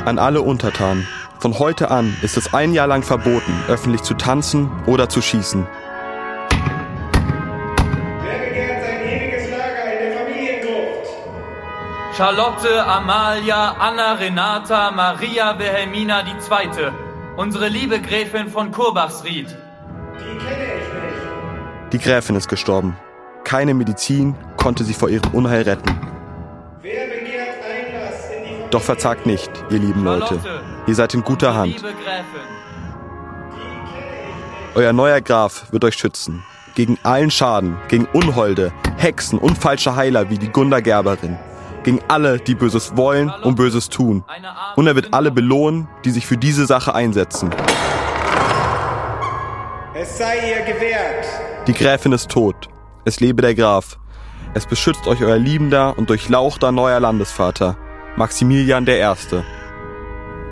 An alle Untertanen. Von heute an ist es 1 Jahr lang verboten, öffentlich zu tanzen oder zu schießen. Wer begehrt sein ewiges Lager in der Familiengruft? Charlotte, Amalia, Anna, Renata, Maria Wilhelmina II., unsere liebe Gräfin von Kurbachsried. Die kenne ich nicht. Die Gräfin ist gestorben. Keine Medizin konnte sie vor ihrem Unheil retten. Wer begehrt Einlass in die Familie? Doch verzagt nicht, ihr lieben Leute. Ihr seid in guter Hand. Liebe Gräfin. Euer neuer Graf wird euch schützen. Gegen allen Schaden, gegen Unholde, Hexen und falsche Heiler wie die Gunda Gerberin. Gegen alle, die Böses wollen und Böses tun. Und er wird alle belohnen, die sich für diese Sache einsetzen. Es sei ihr gewährt. Die Gräfin ist tot. Es lebe der Graf. Es beschützt euch euer liebender und durchlauchter neuer Landesvater, Maximilian I.